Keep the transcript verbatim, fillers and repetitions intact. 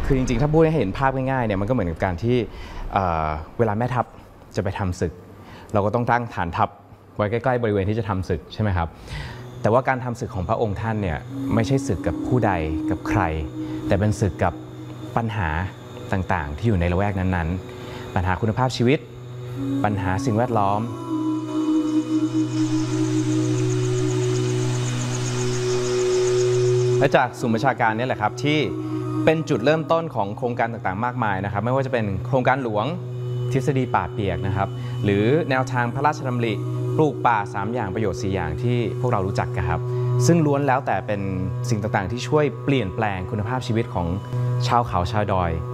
คือจริงๆถ้าพูดให้เห็นภาพง่ายๆเนี่ยมันก็เหมือนกับการที่เเวลาแม่ทัพจะไปทำศึกเราก็ต้องตั้งฐานทัพไว้ใกล้ๆบริเวณที่จะทำศึกใช่ไหมครับแต่ว่าการทำศึกของพระองค์ท่านเนี่ยไม่ใช่ศึกกับผู้ใดกับใครแต่เป็นศึกกับปัญหาต่างๆที่อยู่ในละแวกนั้นๆปัญหาคุณภาพชีวิตปัญหาสิ่งแวดล้อมและจากศูนย์ประชาการนี่แหละครับที่เป็นจุดเริ่มต้นของโครงการต่างๆมากมายนะครับไม่ว่าจะเป็นโครงการหลวงทฤษฎีป่าเปียกนะครับหรือแนวทางพระราชดำริปลูกป่าสามอย่างประโยชน์สี่อย่างที่พวกเรารู้จักกันครับซึ่งล้วนแล้วแต่เป็นสิ่งต่างๆที่ช่วยเปลี่ยนแปลงคุณภาพชีวิตของชาวเขาชาวดอย